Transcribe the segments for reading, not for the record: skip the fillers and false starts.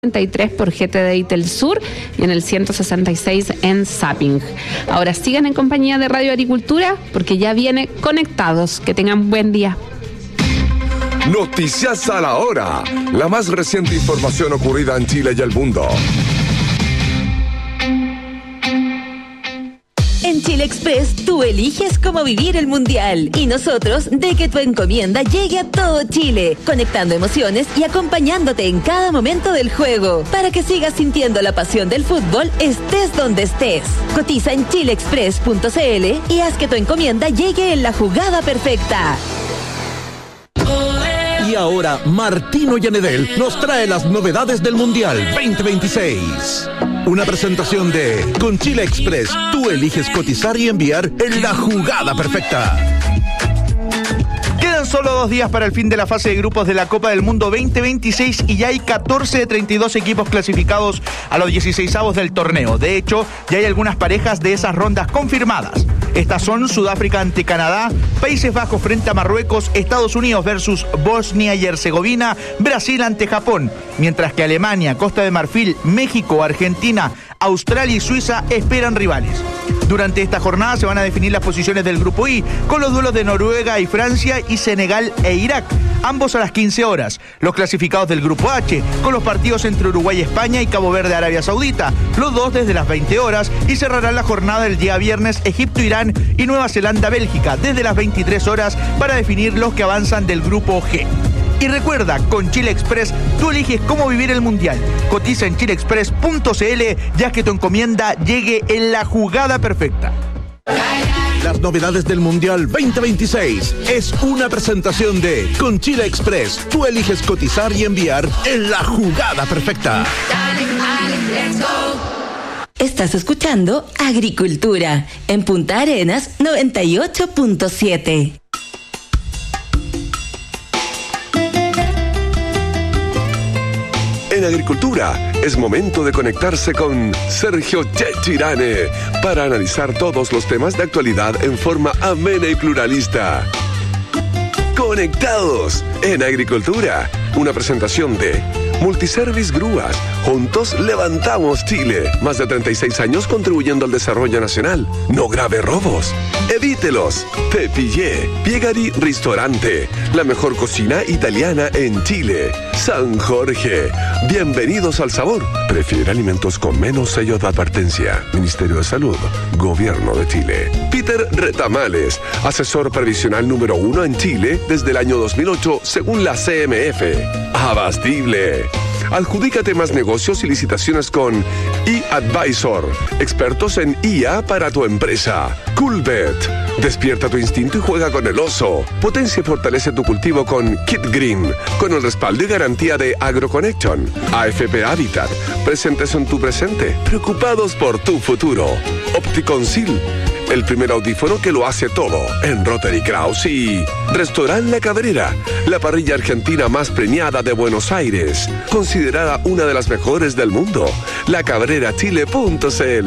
33 por GTD Telsur y en el 166 en Zapping. Ahora sigan en compañía de Radio Agricultura porque ya viene Conectados. Que tengan buen día. Noticias a la hora. La más reciente información ocurrida en Chile y el mundo. En Chile Express, tú eliges cómo vivir el Mundial. Y nosotros, de que tu encomienda llegue a todo Chile, conectando emociones y acompañándote en cada momento del juego, para que sigas sintiendo la pasión del fútbol, estés donde estés. Cotiza en chileexpress.cl y haz que tu encomienda llegue en la jugada perfecta. Y ahora, Martino Yanedel nos trae las novedades del Mundial 2026. Una presentación de Con Chile Express, tú eliges cotizar y enviar en la jugada perfecta. Quedan solo 2 días para el fin de la fase de grupos de la Copa del Mundo 2026 y ya hay 14 de 32 equipos clasificados a los 16avos del torneo. De hecho, ya hay algunas parejas de esas rondas confirmadas. Estas son Sudáfrica ante Canadá, Países Bajos frente a Marruecos, Estados Unidos versus Bosnia y Herzegovina, Brasil ante Japón, mientras que Alemania, Costa de Marfil, México, Argentina, Australia y Suiza esperan rivales. Durante esta jornada se van a definir las posiciones del Grupo I, con los duelos de Noruega y Francia y Senegal e Irak, ambos a las 15 horas. Los clasificados del Grupo H, con los partidos entre Uruguay y España y Cabo Verde Arabia Saudita, los dos desde las 20 horas, y cerrarán la jornada del día viernes Egipto, Irán y Nueva Zelanda, Bélgica, desde las 23 horas para definir los que avanzan del Grupo G. Y recuerda, con Chile Express, tú eliges cómo vivir el Mundial. Cotiza en chileexpress.cl, ya que tu encomienda llegue en la jugada perfecta. Las novedades del Mundial 2026 es una presentación de Con Chile Express, tú eliges cotizar y enviar en la jugada perfecta. Estás escuchando Agricultura en Punta Arenas 98.7. En Agricultura es momento de conectarse con Sergio Chechirane para analizar todos los temas de actualidad en forma amena y pluralista. Conectados en Agricultura, una presentación de Multiservice Grúas. Juntos levantamos Chile. Más de 36 años contribuyendo al desarrollo nacional. No grave robos. Evítelos. Te pillé. Piegari Ristorante. La mejor cocina italiana en Chile. San Jorge. Bienvenidos al sabor. Prefiere alimentos con menos sello de advertencia. Ministerio de Salud. Gobierno de Chile. Peter Retamales. Asesor previsional número 1 en Chile desde el año 2008 según la CMF. Abastible. Adjudícate más negocios y licitaciones con eAdvisor, expertos en IA para tu empresa. Coolbet, despierta tu instinto y juega con el oso. Potencia y fortalece tu cultivo con Kit Green, con el respaldo y garantía de AgroConnection. AFP Habitat, presentes en tu presente, preocupados por tu futuro. Opticonsil, el primer audífono que lo hace todo en Rotary Kraus. Y Restaurant La Cabrera, la parrilla argentina más premiada de Buenos Aires, considerada una de las mejores del mundo. lacabrerachile.cl.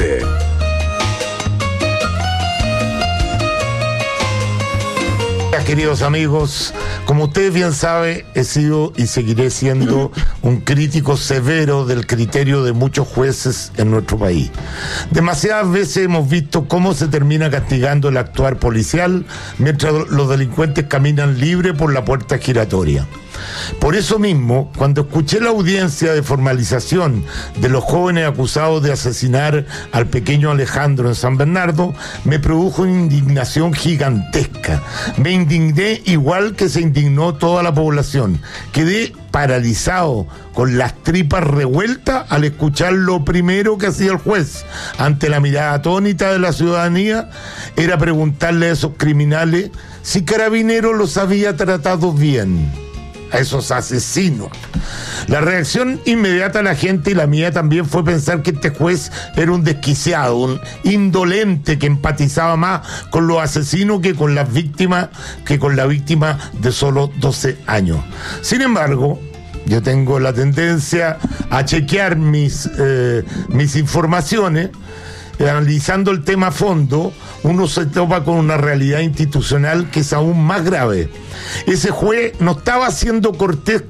Queridos amigos, como usted bien sabe, he sido y seguiré siendo un crítico severo del criterio de muchos jueces en nuestro país. Demasiadas veces hemos visto cómo se termina castigando el actuar policial mientras los delincuentes caminan libres por la puerta giratoria. Por eso mismo, cuando escuché la audiencia de formalización de los jóvenes acusados de asesinar al pequeño Alejandro en San Bernardo, me produjo una indignación gigantesca. Me indigné igual que se indignó toda la población. Quedé paralizado, con las tripas revueltas al escuchar lo primero que hacía el juez ante la mirada atónita de la ciudadanía era preguntarle a esos criminales si Carabineros los había tratado bien, a esos asesinos. La reacción inmediata de la gente, y la mía también, fue pensar que este juez era un desquiciado, un indolente que empatizaba más con los asesinos que con las víctimas, que con la víctima de solo 12 años. Sin embargo, yo tengo la tendencia a chequear mis informaciones. Analizando el tema a fondo, uno se topa con una realidad institucional que es aún más grave. Ese juez no estaba siendo cortés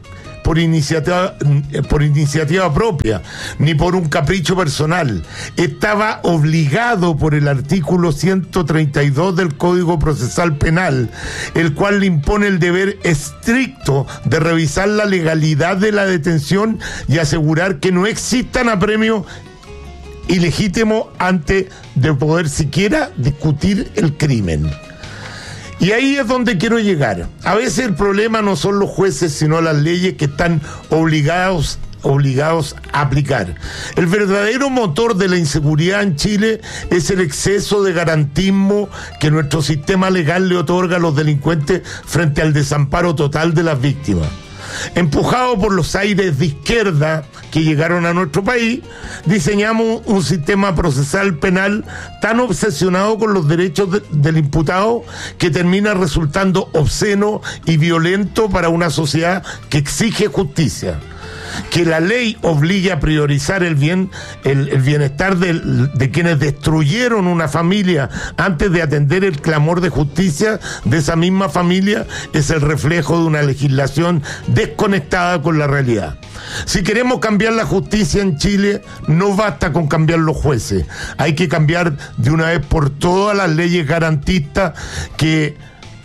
por iniciativa propia, ni por un capricho personal. Estaba obligado por el artículo 132 del Código Procesal Penal, el cual le impone el deber estricto de revisar la legalidad de la detención y asegurar que no existan apremios ilegítimos antes de poder siquiera discutir el crimen. Y ahí es donde quiero llegar. A veces el problema no son los jueces, sino las leyes que están obligados a aplicar. El verdadero motor de la inseguridad en Chile es el exceso de garantismo que nuestro sistema legal le otorga a los delincuentes frente al desamparo total de las víctimas. Empujado por los aires de izquierda que llegaron a nuestro país, diseñamos un sistema procesal penal tan obsesionado con los derechos del imputado que termina resultando obsceno y violento para una sociedad que exige justicia. Que la ley obligue a priorizar el bienestar de quienes destruyeron una familia antes de atender el clamor de justicia de esa misma familia es el reflejo de una legislación desconectada con la realidad. Si queremos cambiar la justicia en Chile, no basta con cambiar los jueces. Hay que cambiar de una vez por todas las leyes garantistas que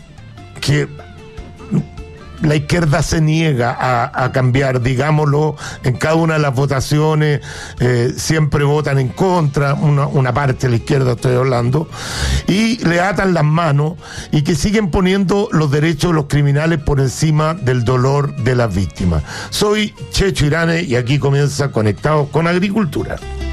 la izquierda se niega a cambiar, digámoslo, en cada una de las votaciones siempre votan en contra, una parte de la izquierda estoy hablando, y le atan las manos y que siguen poniendo los derechos de los criminales por encima del dolor de las víctimas. Soy Checho Irane y aquí comienza Conectados con Agricultura.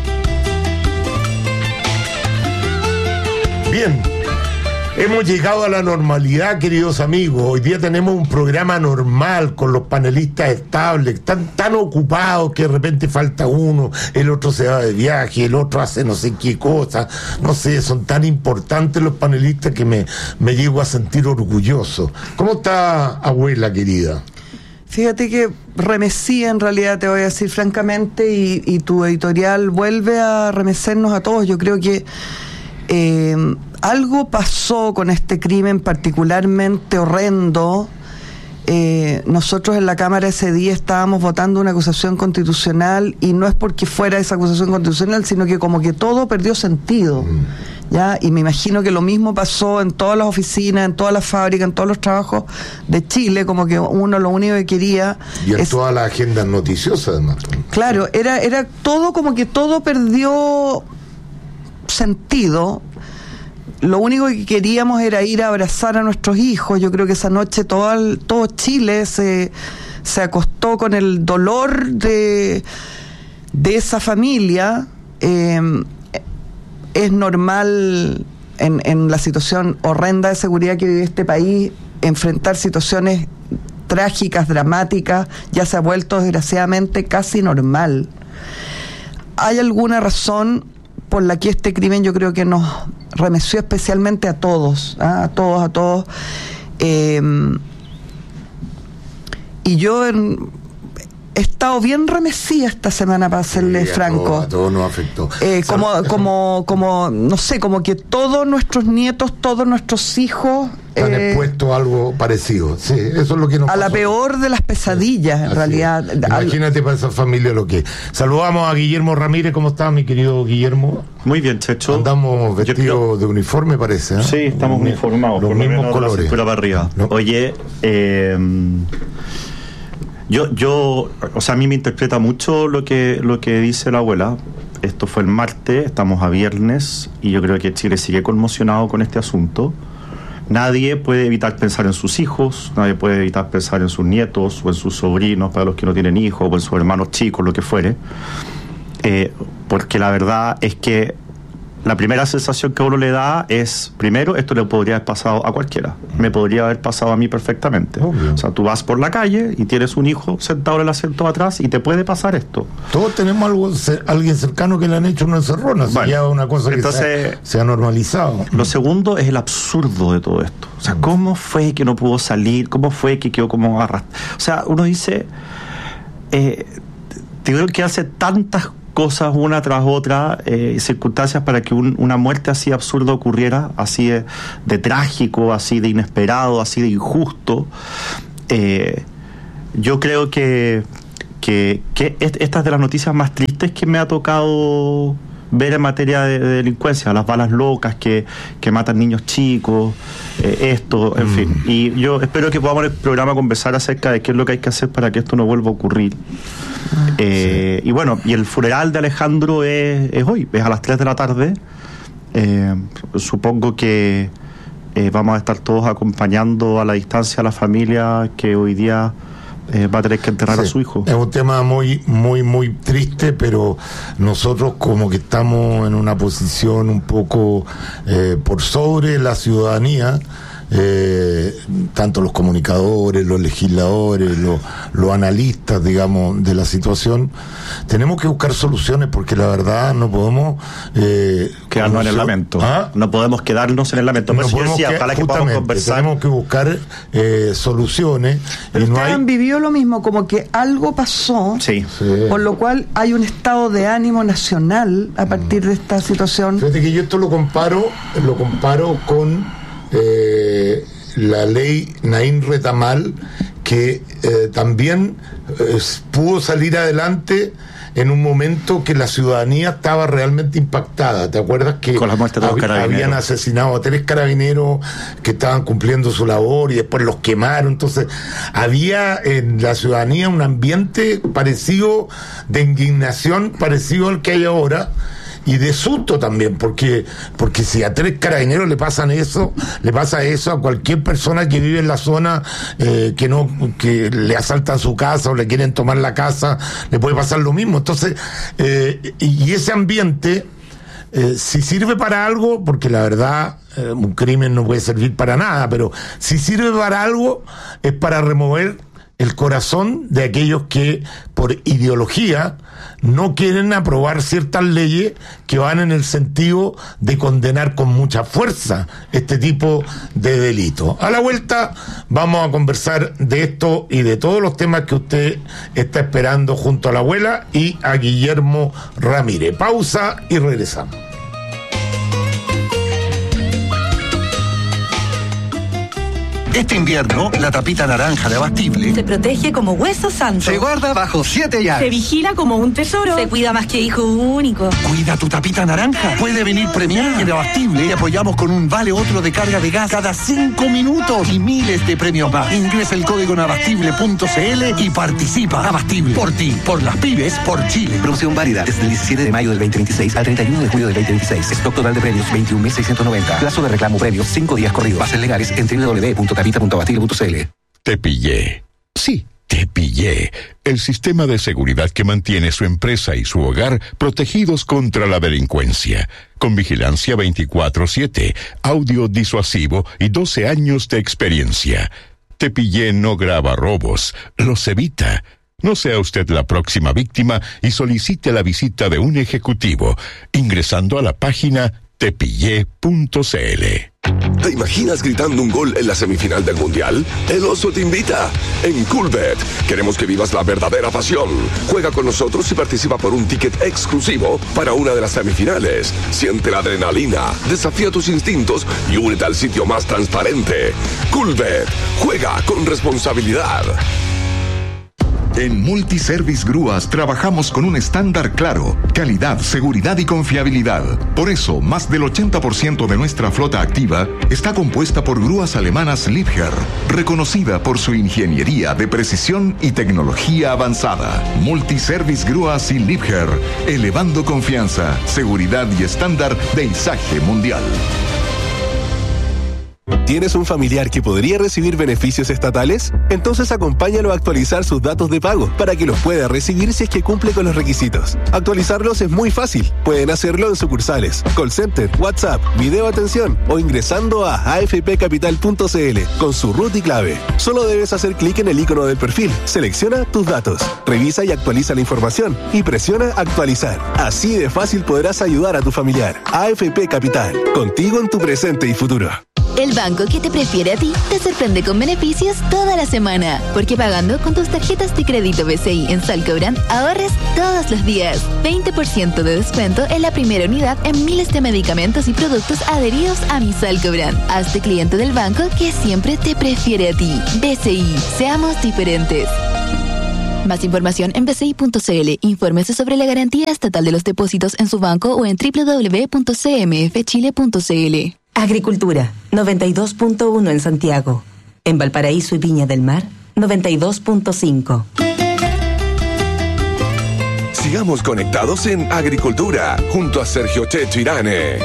Bien. Hemos llegado a la normalidad, queridos amigos. Hoy día tenemos un programa normal con los panelistas estables, tan ocupados que de repente falta uno, el otro se va de viaje, el otro hace no sé qué cosa. No sé, son tan importantes los panelistas que me llego a sentir orgulloso. ¿Cómo está, abuela querida? Fíjate que remecía, en realidad, te voy a decir francamente, y tu editorial vuelve a remecernos a todos. Yo creo que algo pasó con este crimen particularmente horrendo. Nosotros en la Cámara ese día estábamos votando una acusación constitucional, y no es porque fuera esa acusación constitucional, sino que como que todo perdió sentido, ¿ya? Y me imagino que lo mismo pasó en todas las oficinas, en todas las fábricas, en todos los trabajos de Chile, como que uno lo único que quería... Y en todas las agendas noticiosas, además. Claro, era todo como que todo perdió sentido. Lo único que queríamos era ir a abrazar a nuestros hijos. Yo creo que esa noche todo Chile se acostó con el dolor de esa familia. Es normal en la situación horrenda de seguridad que vive este país enfrentar situaciones trágicas, dramáticas. Ya se ha vuelto desgraciadamente casi normal. ¿Hay alguna razón por la que este crimen yo creo que nos remeció especialmente a todos, a todos? Y yo he estado bien remecida esta semana, para serle franco. A todos nos afectó. Como no sé, como que todos nuestros nietos, todos nuestros hijos han expuesto algo parecido. Sí, eso es lo que nos pasó. La peor de las pesadillas, en realidad. Imagínate para esa familia lo que... Saludamos a Guillermo Ramírez. ¿Cómo está, mi querido Guillermo? Muy bien, Checho. Andamos vestidos de uniforme, parece, ¿eh? Sí, estamos uniformados. Los mismos colores. Para arriba. ¿No? Oye, o sea, a mí me interpreta mucho lo que dice la abuela. Esto fue el martes, estamos a viernes, y yo creo que Chile sigue conmocionado con este asunto. Nadie puede evitar pensar en sus hijos, nadie puede evitar pensar en sus nietos o en sus sobrinos, para los que no tienen hijos, o en sus hermanos chicos, lo que fuere. Porque la verdad es que la primera sensación que uno le da es, primero, esto le podría haber pasado a cualquiera. Me podría haber pasado a mí perfectamente. Obvio. O sea, tú vas por la calle y tienes un hijo sentado en el asiento atrás y te puede pasar esto. Todos tenemos alguien cercano que le han hecho una encerrona. Bueno, ya una cosa que se ha normalizado. Lo segundo es el absurdo de todo esto. O sea, ¿cómo fue que no pudo salir? ¿Cómo fue que quedó como arrastrado? O sea, uno dice, tuvieron que hacer tantas cosas una tras otra, circunstancias para que una muerte así absurda ocurriera, así de trágico, así de inesperado, así de injusto. yo creo que esta es de las noticias más tristes que me ha tocado ver en materia de delincuencia, las balas locas que matan niños chicos, esto, en fin. Y yo espero que podamos en el programa conversar acerca de qué es lo que hay que hacer para que esto no vuelva a ocurrir. Y bueno, y el funeral de Alejandro es hoy, es a las 3 de la tarde. Supongo que vamos a estar todos acompañando a la distancia a la familia que hoy día va a tener que enterrar a su hijo. Es un tema muy, muy, muy triste, pero nosotros como que estamos en una posición un poco por sobre la ciudadanía, tanto los comunicadores, los legisladores, los analistas, digamos, de la situación. Tenemos que buscar soluciones porque la verdad no podemos quedarnos en el lamento. No podemos quedarnos en el lamento. No podemos ojalá que podamos conversar. Tenemos que buscar soluciones. Pero ustedes han vivido lo mismo, como que algo pasó, por lo cual hay un estado de ánimo nacional a partir de esta situación. Fíjate que yo esto lo comparo con la ley Naín Retamal, que también pudo salir adelante en un momento que la ciudadanía estaba realmente impactada. ¿Te acuerdas que con la muerte de los habían asesinado a 3 carabineros que estaban cumpliendo su labor y después los quemaron? Entonces había en la ciudadanía un ambiente parecido de indignación, parecido al que hay ahora, y de susto también, porque si a 3 carabineros le pasa eso a cualquier persona que vive en la zona, que le asaltan su casa o le quieren tomar la casa, le puede pasar lo mismo. Entonces, y ese ambiente, si sirve para algo, porque la verdad un crimen no puede servir para nada, pero si sirve para algo es para remover el corazón de aquellos que por ideología no quieren aprobar ciertas leyes que van en el sentido de condenar con mucha fuerza este tipo de delitos. A la vuelta vamos a conversar de esto y de todos los temas que usted está esperando junto a la abuela y a Guillermo Ramírez. Pausa y regresamos. Este invierno, la tapita naranja de Abastible se protege como hueso santo. Se guarda bajo 7 llaves. Se vigila como un tesoro. Se cuida más que hijo único. Cuida tu tapita naranja. Puede venir premiada. En Abastible te apoyamos con un vale otro de carga de gas cada 5 minutos y miles de premios más. Ingresa el código en abastible.cl y participa. Abastible. Por ti, por las pymes, por Chile. Promoción válida desde el 17 de mayo del 2026 al 31 de julio del 2026. Stock total de premios 21.690. Plazo de reclamo premios 5 días corridos. Bases legales en www.tapita.abastible.cl. Te pillé. Sí, te pillé. El sistema de seguridad que mantiene su empresa y su hogar protegidos contra la delincuencia. Con vigilancia 24/7, audio disuasivo y 12 años de experiencia. Te pillé no graba robos, los evita. No sea usted la próxima víctima y solicite la visita de un ejecutivo ingresando a la página tepillé.cl. ¿Te imaginas gritando un gol en la semifinal del Mundial? El Oso te invita. En Coolbet queremos que vivas la verdadera pasión. Juega con nosotros y participa por un ticket exclusivo para una de las semifinales. Siente la adrenalina, desafía tus instintos y únete al sitio más transparente. Coolbet. Juega con responsabilidad. En Multiservice Grúas trabajamos con un estándar claro, calidad, seguridad y confiabilidad. Por eso, más del 80% de nuestra flota activa está compuesta por grúas alemanas Liebherr, reconocida por su ingeniería de precisión y tecnología avanzada. Multiservice Grúas y Liebherr, elevando confianza, seguridad y estándar de izaje mundial. ¿Tienes un familiar que podría recibir beneficios estatales? Entonces acompáñalo a actualizar sus datos de pago para que los pueda recibir si es que cumple con los requisitos. Actualizarlos es muy fácil. Pueden hacerlo en sucursales, call center, WhatsApp, video atención o ingresando a afpcapital.cl con su root y clave. Solo debes hacer clic en el icono del perfil, selecciona tus datos, revisa y actualiza la información y presiona actualizar. Así de fácil podrás ayudar a tu familiar. AFP Capital, contigo en tu presente y futuro. El banco que te prefiere a ti te sorprende con beneficios toda la semana. Porque pagando con tus tarjetas de crédito BCI en Salcobrand, ahorres todos los días. 20% de descuento en la primera unidad en miles de medicamentos y productos adheridos a mi Salcobrand. Hazte cliente del banco que siempre te prefiere a ti. BCI, seamos diferentes. Más información en bci.cl. Infórmese sobre la garantía estatal de los depósitos en su banco o en www.cmfchile.cl. Agricultura, 92.1 en Santiago. En Valparaíso y Viña del Mar, 92.5. Sigamos conectados en Agricultura, junto a Sergio Checho Irane.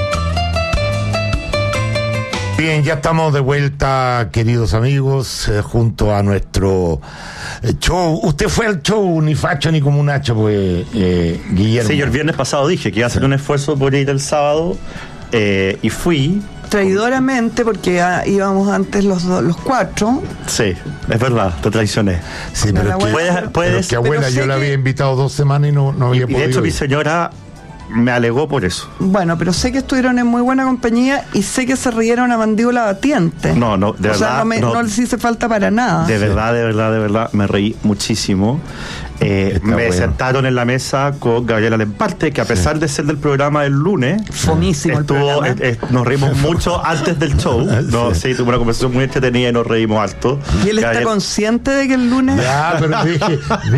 Bien, ya estamos de vuelta, queridos amigos, junto a nuestro show. Usted fue al show, ni facho ni comunacho, pues, Guillermo. Sí, yo el viernes pasado dije que iba a hacer un esfuerzo por ir el sábado, y fui. Traidoramente, porque íbamos antes los cuatro. Sí, es verdad, te traicioné. Sí, pero puedes, que abuela, yo la había invitado 2 semanas y no había podido. De hecho, mi señora me alegó por eso. Bueno, pero sé que estuvieron en muy buena compañía y sé que se rieron a mandíbula batiente. No, de verdad. No les hice falta para nada. De verdad, me reí muchísimo. Me sentaron en la mesa con Gabriela Lemparte, que a pesar de ser del programa el lunes, fomísimo estuvo, nos reímos mucho antes del show. Sí, tuvo una conversación muy entretenida y nos reímos harto. ¿Y él está consciente de que el lunes? Ya, pero dije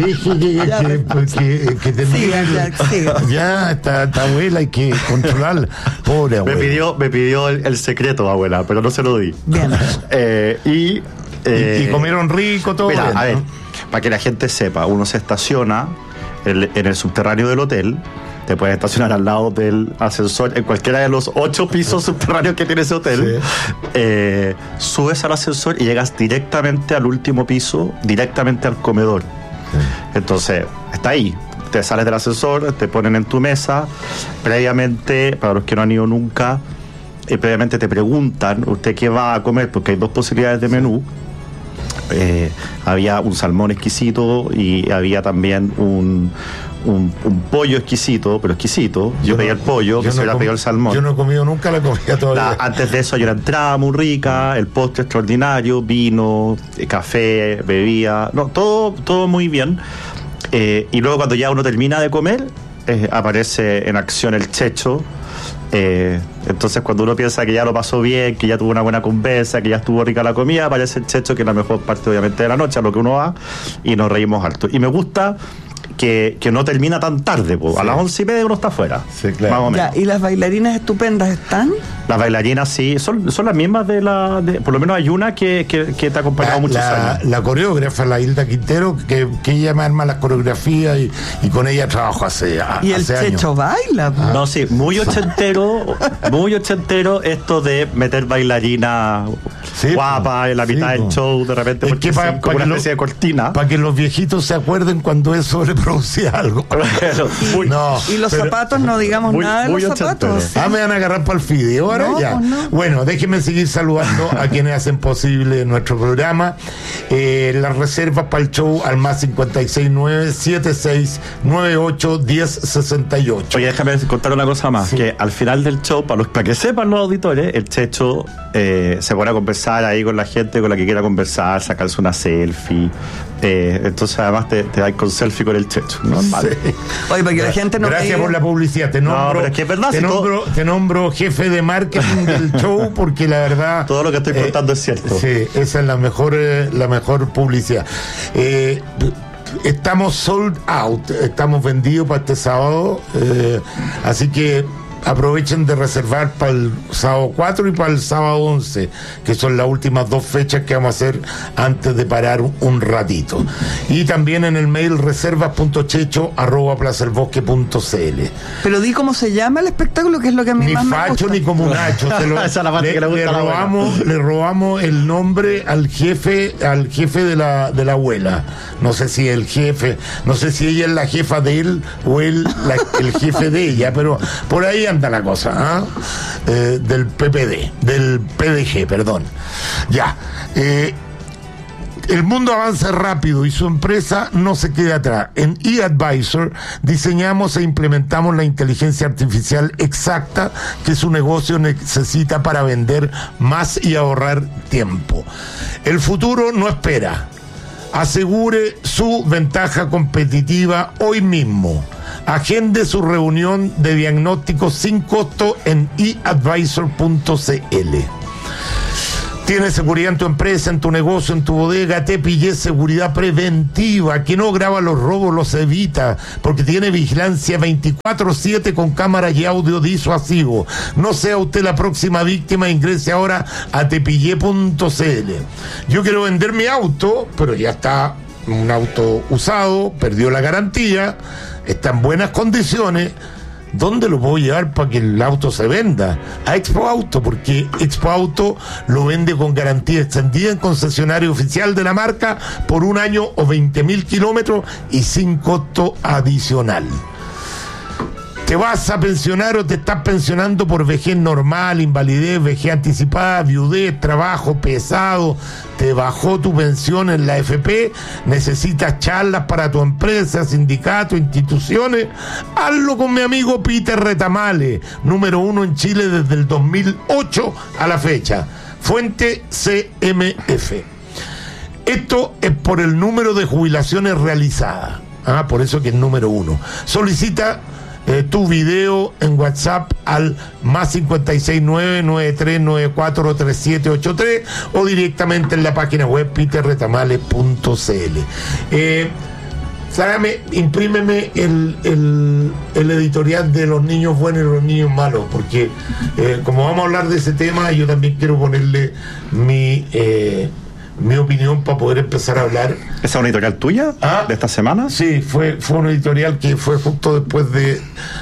que tenía. Ya, esta abuela hay que controlarla. Pobre abuela. Me pidió el secreto, abuela, pero no se lo di. Bien. Y comieron rico todo. Mira, a ver, para que la gente sepa, uno se estaciona en el subterráneo del hotel. Te puedes estacionar al lado del ascensor en cualquiera de los 8 pisos subterráneos que tiene ese hotel. Sí. Subes al ascensor y llegas directamente al último piso, directamente al comedor. Sí. Entonces, está ahí. Te sales del ascensor, te ponen en tu mesa. Previamente, para los que no han ido nunca, previamente te preguntan, ¿usted qué va a comer? Porque hay 2 posibilidades de menú. Había un salmón exquisito y había también un pollo exquisito, pero exquisito. Yo pedí el pollo, que se hubiera pedido el salmón. Yo no he comido nunca la comida todavía. Antes de eso hay una entrada muy rica, el postre extraordinario, vino, café, bebida, todo muy bien. Y luego cuando ya uno termina de comer, aparece en acción el Checho. Entonces cuando uno piensa que ya lo pasó bien, que ya tuvo una buena conversa, que ya estuvo rica la comida, aparece el Checho, que es la mejor parte obviamente de la noche, a lo que uno va, y nos reímos harto. Y me gusta que no termina tan tarde, po. Sí. A las 11:30 uno está afuera. Sí, claro. Más o menos. Ya, ¿y las bailarinas estupendas están? Las bailarinas sí, son las mismas por lo menos hay una que te ha acompañado muchos años. La coreógrafa, la Hilda Quintero, que ella me arma las coreografías y con ella trabajo hace años. Y el Checho baila. No, sí, muy ochentero esto de meter bailarina guapa en la mitad del show, de repente, porque es como una especie de cortina. Para que los viejitos se acuerden cuando eso le producía algo. Y los zapatos, no digamos nada de los zapatos. Me van a agarrar para el fideo ahora. No, ya. Pues no. Bueno, déjenme seguir saludando a quienes hacen posible nuestro programa. Las reservas para el show al más 569-7698-1068. Oye, déjame contar una cosa más, que al final del show, para que sepan los auditores, el Checho se pone a conversar ahí con la gente con la que quiera conversar, sacarse una selfie. Entonces además te das con selfie con el Checho. Normal. Sí. Oye, para que la gente no Gracias por la publicidad. Te nombro jefe de marketing del show, porque la verdad todo lo que estoy contando es cierto. Sí, esa es la mejor publicidad. Estamos sold out, estamos vendidos para este sábado, así que aprovechen de reservar para el sábado 4 y para el sábado 11, que son las últimas 2 fechas que vamos a hacer antes de parar un ratito. Y también en el mail reservas.checho@plazaelbosque.cl. Pero di cómo se llama el espectáculo, que es lo que a mí más me gusta. Ni facho ni comunacho. Le robamos el nombre al jefe de la abuela. No sé si el jefe, no sé si ella es la jefa de él o él el jefe de ella, pero por ahí anda la cosa, del PDG, perdón. Ya. El mundo avanza rápido y su empresa no se queda atrás. En eAdvisor diseñamos e implementamos la inteligencia artificial exacta que su negocio necesita para vender más y ahorrar tiempo. El futuro no espera. Asegure su ventaja competitiva hoy mismo. Agende su reunión de diagnóstico sin costo en eadvisor.cl. Tienes seguridad en tu empresa, en tu negocio, en tu bodega. Te pillé seguridad preventiva, que no graba los robos, los evita, porque tiene vigilancia 24/7 con cámaras y audio disuasivo. No sea usted la próxima víctima, ingrese ahora a tepillé.cl. Yo quiero vender mi auto, pero ya está un auto usado, perdió la garantía, está en buenas condiciones. ¿Dónde lo puedo llevar para que el auto se venda? A Expo Auto, porque Expo Auto lo vende con garantía extendida en concesionario oficial de la marca por 1 año o 20.000 kilómetros y sin costo adicional. ¿Te vas a pensionar o te estás pensionando por vejez normal, invalidez, vejez anticipada, viudez, trabajo pesado? ¿Te bajó tu pensión en la AFP? ¿Necesitas charlas para tu empresa, sindicato, instituciones? Hazlo con mi amigo Peter Retamale, número 1 en Chile desde el 2008 a la fecha. Fuente CMF. Esto es por el número de jubilaciones realizadas. Por eso que es número 1. Solicita tu video en WhatsApp al +569-9394-3783 o directamente en la página web peterretamale.cl. Imprímeme el editorial de los niños buenos y los niños malos, porque como vamos a hablar de ese tema, yo también quiero ponerle mi opinión para poder empezar a hablar. ¿Esa es una editorial tuya de esta semana? Sí, fue una editorial que fue justo después de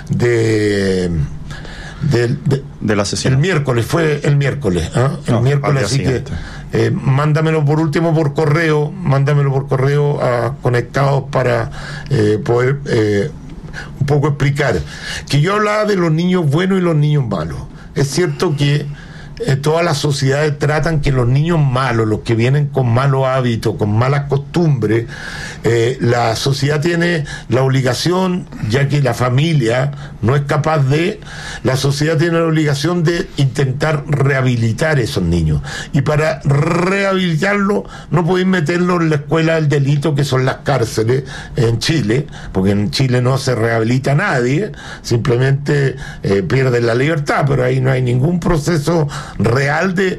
la sesión. El miércoles, fue el miércoles. El miércoles, así siguiente. Que mándamelo por último por correo, a Conectados para poder un poco explicar. Que yo hablaba de los niños buenos y los niños malos. Es cierto que todas las sociedades tratan que los niños malos, los que vienen con malos hábitos, con malas costumbres, la sociedad tiene la obligación, ya que la familia no es capaz la sociedad tiene la obligación de intentar rehabilitar a esos niños. Y para rehabilitarlo no podéis meterlo en la escuela del delito, que son las cárceles en Chile, porque en Chile no se rehabilita a nadie, simplemente pierden la libertad, pero ahí no hay ningún proceso real de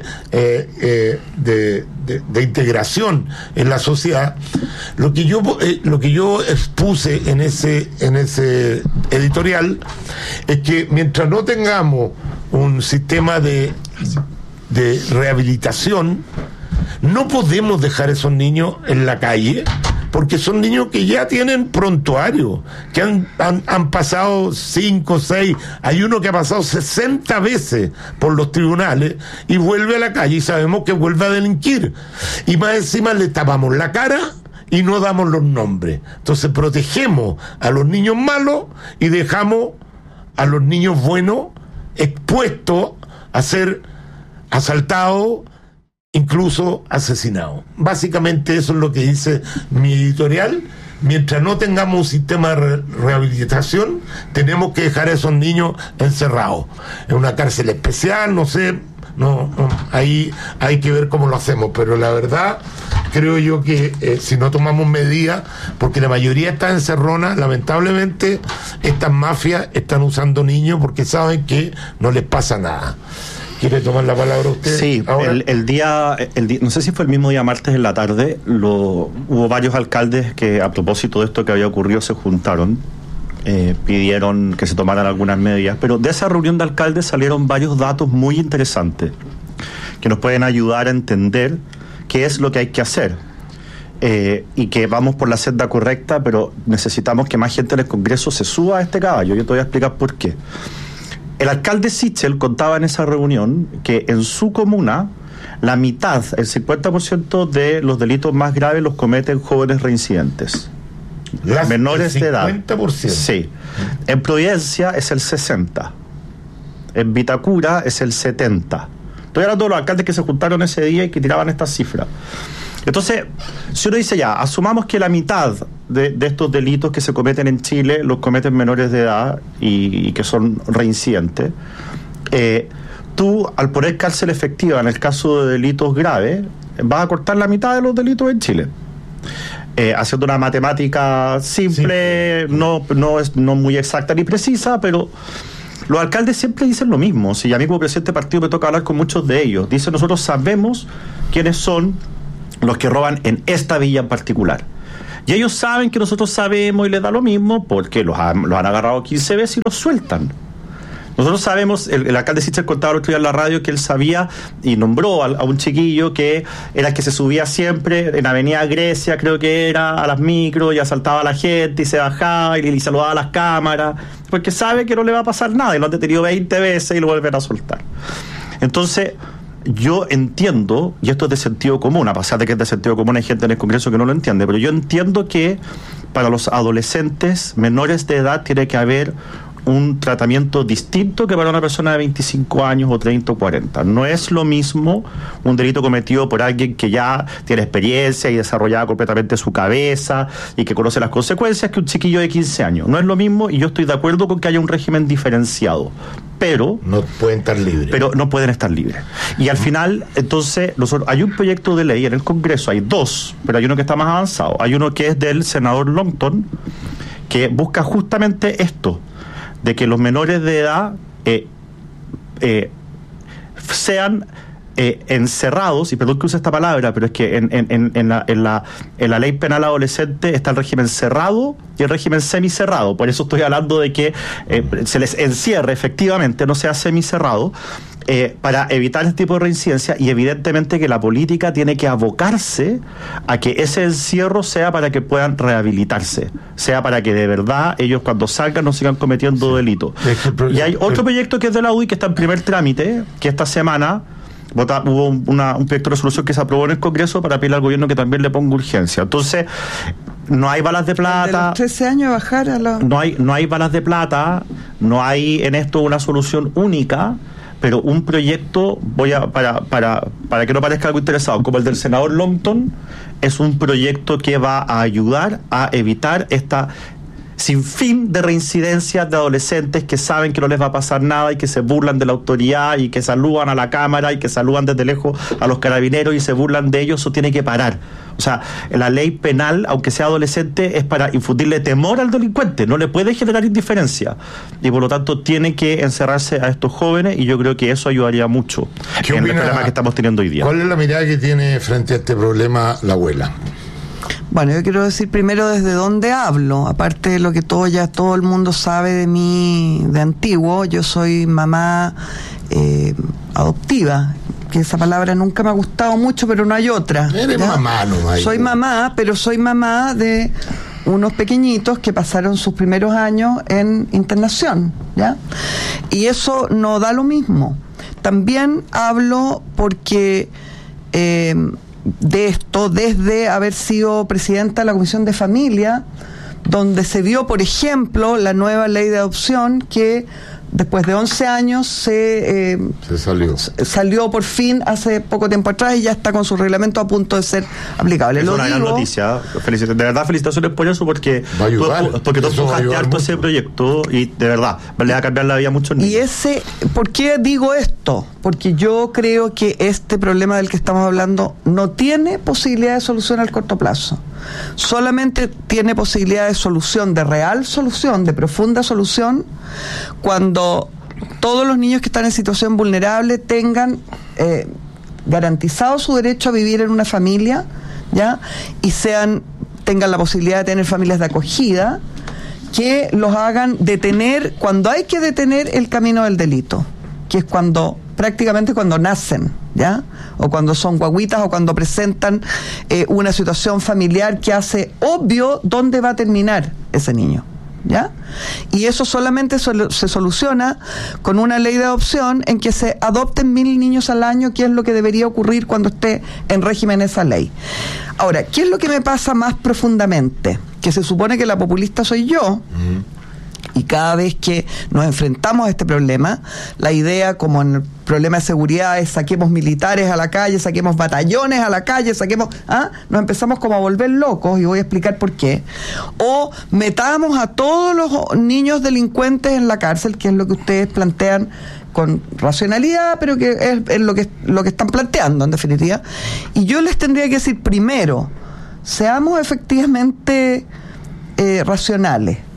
integración en la sociedad. Lo que yo expuse en ese editorial es que mientras no tengamos un sistema de rehabilitación, no podemos dejar a esos niños en la calle, porque son niños que ya tienen prontuario, que han pasado 5, 6, hay uno que ha pasado 60 veces por los tribunales y vuelve a la calle y sabemos que vuelve a delinquir. Y más encima le tapamos la cara y no damos los nombres. Entonces protegemos a los niños malos y dejamos a los niños buenos expuestos a ser asaltados, incluso asesinado. Básicamente eso es lo que dice mi editorial. Mientras no tengamos un sistema de rehabilitación, tenemos que dejar a esos niños encerrados en una cárcel especial, no sé, ahí hay que ver cómo lo hacemos, pero la verdad creo yo que si no tomamos medidas, porque la mayoría está encerrona, lamentablemente estas mafias están usando niños porque saben que no les pasa nada. ¿Quiere tomar la palabra usted? Sí, el día, no sé si fue el mismo día martes en la tarde, hubo varios alcaldes que a propósito de esto que había ocurrido se juntaron, pidieron que se tomaran algunas medidas, pero de esa reunión de alcaldes salieron varios datos muy interesantes que nos pueden ayudar a entender qué es lo que hay que hacer. Y que vamos por la senda correcta, pero necesitamos que más gente en el Congreso se suba a este caballo. Yo te voy a explicar por qué. El alcalde Sichel contaba en esa reunión que en su comuna la mitad, el 50% de los delitos más graves los cometen jóvenes reincidentes, menores de edad. 50%. Sí. En Providencia es el 60%. En Vitacura es el 70%. Estoy hablando de los alcaldes que se juntaron ese día y que tiraban estas cifras. Entonces, si uno dice ya, asumamos que la mitad de estos delitos que se cometen en Chile los cometen menores de edad y que son reincidentes, tú, al poner cárcel efectiva en el caso de delitos graves, vas a cortar la mitad de los delitos en Chile. Haciendo una matemática simple, no muy exacta ni precisa, pero los alcaldes siempre dicen lo mismo. Si a mí como presidente de partido me toca hablar con muchos de ellos, dicen: nosotros sabemos quiénes son los que roban en esta villa en particular. Y ellos saben que nosotros sabemos y les da lo mismo porque los han agarrado 15 veces y los sueltan. Nosotros sabemos, el alcalde Sichel contaba el otro día en la radio que él sabía y nombró a un chiquillo que era el que se subía siempre en Avenida Grecia, creo que era, a las micros y asaltaba a la gente y se bajaba y saludaba a las cámaras, porque sabe que no le va a pasar nada y lo han detenido 20 veces y lo vuelven a soltar. Entonces, yo entiendo, y esto es de sentido común, a pesar de que es de sentido común, hay gente en el Congreso que no lo entiende, pero yo entiendo que para los adolescentes menores de edad tiene que haber un tratamiento distinto que para una persona de 25 años o 30 o 40. No es lo mismo un delito cometido por alguien que ya tiene experiencia y desarrollada completamente su cabeza y que conoce las consecuencias que un chiquillo de 15 años. No es lo mismo, y yo estoy de acuerdo con que haya un régimen diferenciado. Pero no pueden estar libres. Pero no pueden estar libres. Y al final, entonces, hay un proyecto de ley en el Congreso, hay dos, pero hay uno que está más avanzado. Hay uno que es del senador Longton, que busca justamente esto, de que los menores de edad sean encerrados, y perdón que use esta palabra, pero es que en la ley penal adolescente está el régimen cerrado y el régimen semicerrado. Por eso estoy hablando de que se les encierre efectivamente, no sea semicerrado, para evitar este tipo de reincidencia, y evidentemente que la política tiene que abocarse a que ese encierro sea para que puedan rehabilitarse, sea para que de verdad ellos cuando salgan no sigan cometiendo delitos. Y hay otro proyecto que es de la UDI que está en primer trámite, que esta semana hubo un proyecto de resolución que se aprobó en el Congreso para pedirle al gobierno que también le ponga urgencia. Entonces, no hay balas de plata. De los 13 años bajar a la... No hay balas de plata, no hay en esto una solución única, pero un proyecto, para que no parezca algo interesado, como el del senador Longton, es un proyecto que va a ayudar a evitar esta sin fin de reincidencias de adolescentes que saben que no les va a pasar nada y que se burlan de la autoridad y que saludan a la cámara y que saludan desde lejos a los carabineros y se burlan de ellos. Eso tiene que parar. O sea, la ley penal, aunque sea adolescente, es para infundirle temor al delincuente, no le puede generar indiferencia, y por lo tanto tiene que encerrarse a estos jóvenes, y yo creo que eso ayudaría mucho en el problema que estamos teniendo hoy día. ¿Cuál es la mirada que tiene frente a este problema la abuela? Bueno, yo quiero decir primero desde dónde hablo, aparte de lo que todo el mundo sabe de mí de antiguo. Yo soy mamá adoptiva, que esa palabra nunca me ha gustado mucho, pero no hay otra. Eres mamá, no hay. Soy mamá, pero soy mamá de unos pequeñitos que pasaron sus primeros años en internación, ¿ya? Y eso no da lo mismo. También hablo porque de esto desde haber sido presidenta de la Comisión de Familia, donde se vio, por ejemplo, la nueva ley de adopción que después de 11 años se salió por fin hace poco tiempo atrás y ya está con su reglamento a punto de ser aplicable. Es una gran noticia. De verdad, felicitaciones por eso, porque tú empujaste harto ese proyecto y de verdad le va a cambiar la vida a muchos niños. Y ¿por qué digo esto? Porque yo creo que este problema del que estamos hablando no tiene posibilidad de solución al corto plazo. Solamente tiene posibilidad de solución, de real solución, de profunda solución, cuando todos los niños que están en situación vulnerable tengan garantizado su derecho a vivir en una familia, ¿ya? Y tengan la posibilidad de tener familias de acogida que los hagan detener cuando hay que detener el camino del delito, que es prácticamente cuando nacen, ¿ya? O cuando son guaguitas o cuando presentan una situación familiar que hace obvio dónde va a terminar ese niño, ¿ya? Y eso solamente se soluciona con una ley de adopción en que se adopten 1.000 niños al año, que es lo que debería ocurrir cuando esté en régimen esa ley. Ahora, ¿qué es lo que me pasa más profundamente? Que se supone que la populista soy yo. Y cada vez que nos enfrentamos a este problema, la idea, como en el problema de seguridad, es saquemos militares a la calle, saquemos batallones a la calle, nos empezamos como a volver locos, y voy a explicar por qué. O metamos a todos los niños delincuentes en la cárcel, que es lo que ustedes plantean con racionalidad, pero que es lo que están planteando en definitiva. Y yo les tendría que decir, primero, seamos efectivamente racionales.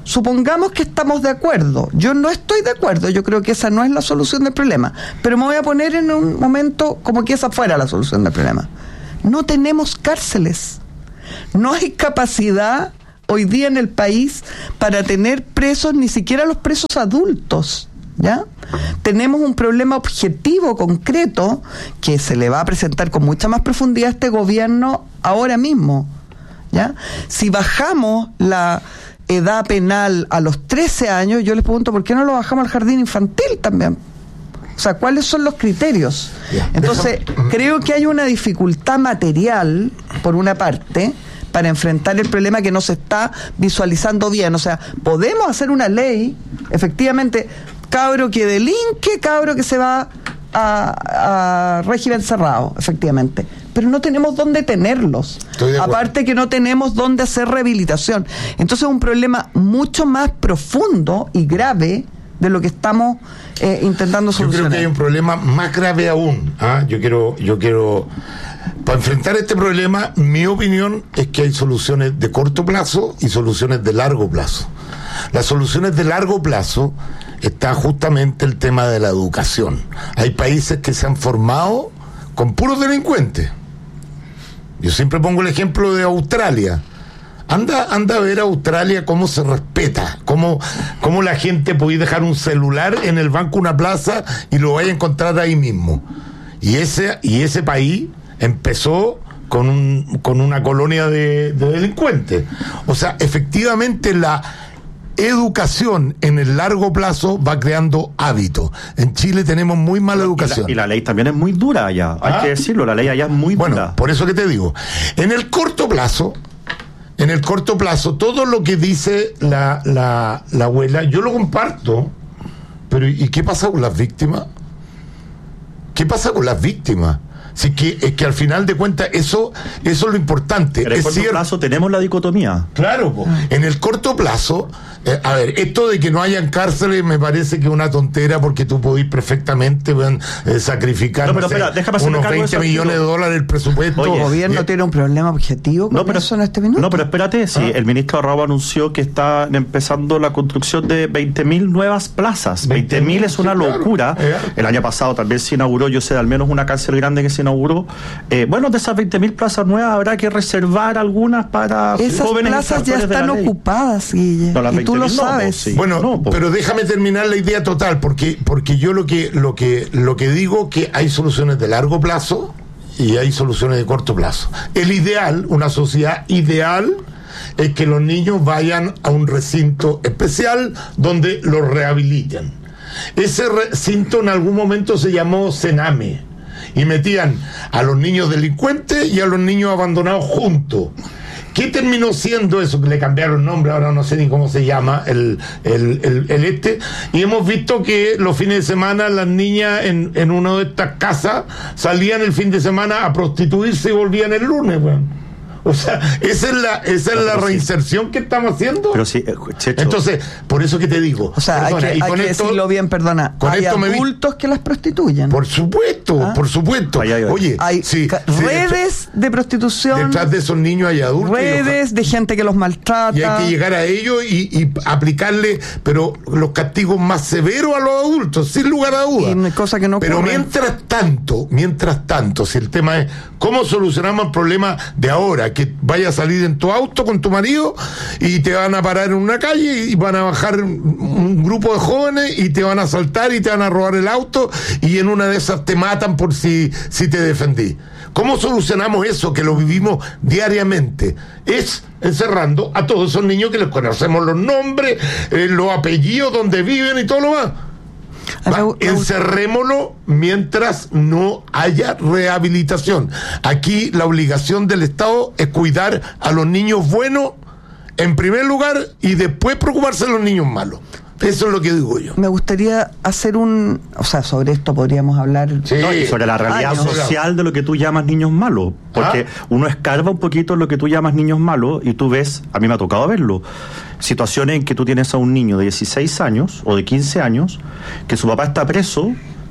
supongamos que estamos de acuerdo. Yo no estoy de acuerdo, yo creo que esa no es la solución del problema, pero me voy a poner en un momento como que esa fuera la solución del problema. No tenemos cárceles, no hay capacidad hoy día en el país para tener presos, ni siquiera los presos adultos, ¿ya? Tenemos un problema objetivo, concreto, que se le va a presentar con mucha más profundidad a este gobierno ahora mismo, ¿ya? Si bajamos la edad penal a los 13 años, yo les pregunto, ¿por qué no lo bajamos al jardín infantil también? O sea, ¿cuáles son los criterios? Entonces, creo que hay una dificultad material, por una parte, para enfrentar el problema que no se está visualizando bien. O sea, podemos hacer una ley, efectivamente, cabro que delinque, cabro que se va a régimen cerrado, efectivamente. Pero no tenemos dónde tenerlos. Aparte que no tenemos dónde hacer rehabilitación. Entonces es un problema mucho más profundo y grave de lo que estamos intentando solucionar. Yo creo que hay un problema más grave aún. Yo quiero para enfrentar este problema, mi opinión es que hay soluciones de corto plazo y soluciones de largo plazo. Las soluciones de largo plazo está justamente el tema de la educación. Hay países que se han formado con puros delincuentes. Yo siempre pongo el ejemplo de Australia. Anda a ver a Australia cómo se respeta, cómo la gente puede dejar un celular en el banco de una plaza y lo vaya a encontrar ahí mismo. Y ese país empezó con una colonia de delincuentes. O sea, efectivamente la educación en el largo plazo va creando hábitos. En Chile tenemos muy mala educación. Y la ley también es muy dura allá, hay que decirlo, la ley allá es muy dura. Bueno, por eso que te digo, en el corto plazo, todo lo que dice la abuela, yo lo comparto, pero ¿y qué pasa con las víctimas? ¿Qué pasa con las víctimas? Así que es que al final de cuentas eso es lo importante. Pero en el corto plazo tenemos la dicotomía. Claro, en el corto plazo, a ver, esto de que no hayan cárceles me parece que es una tontera, porque tú podés perfectamente sacrificar unos 20 millones de dólares el presupuesto. ¿El gobierno tiene un problema objetivo con eso en este minuto? No, pero espérate, sí, el ministro Rabo anunció que está empezando la construcción de 20.000 nuevas plazas. 20.000 es una locura. El año pasado también se inauguró, yo sé, al menos una cárcel grande que se inauguró. Bueno, de esas 20.000 plazas nuevas habrá que reservar algunas para esas jóvenes. Esas plazas ya están ocupadas, Guille, y tú lo sabes. Bueno, pero déjame terminar la idea total, porque yo lo que digo que hay soluciones de largo plazo y hay soluciones de corto plazo. El ideal, una sociedad ideal, es que los niños vayan a un recinto especial donde los rehabiliten. Ese recinto en algún momento se llamó Sename, y metían a los niños delincuentes y a los niños abandonados juntos. ¿Qué terminó siendo eso? Que le cambiaron el nombre, ahora no sé ni cómo se llama y hemos visto que los fines de semana las niñas en una de estas casas salían el fin de semana a prostituirse y volvían el lunes, O sea, esa es la reinserción que estamos haciendo. Pero sí, Checho. Entonces, por eso que te digo. O sea, perdona, hay que decirlo bien, perdona. Hay adultos que las prostituyen. Por supuesto, por supuesto. Oye, hay redes de prostitución. Detrás de esos niños hay adultos. Redes de gente que los maltrata. Y hay que llegar a ellos y aplicarle, pero los castigos más severos a los adultos, sin lugar a dudas. Cosa que no pero ocurre. mientras tanto, si el tema es cómo solucionamos el problema de ahora, que vaya a salir en tu auto con tu marido y te van a parar en una calle y van a bajar un grupo de jóvenes y te van a asaltar y te van a robar el auto y en una de esas te matan por si te defendí. ¿Cómo solucionamos eso que lo vivimos diariamente? Es encerrando a todos esos niños que les conocemos los nombres, los apellidos, donde viven y todo lo más. Encerrémoslo mientras no haya rehabilitación. Aquí la obligación del Estado es cuidar a los niños buenos en primer lugar y después preocuparse de los niños malos. Eso es lo que digo yo. Me gustaría hacer sobre esto podríamos hablar. Sí, sobre la realidad social de lo que tú llamas niños malos. Porque uno escarba un poquito en lo que tú llamas niños malos y tú ves, a mí me ha tocado verlo, situaciones en que tú tienes a un niño de 16 años o de 15 años que su papá está preso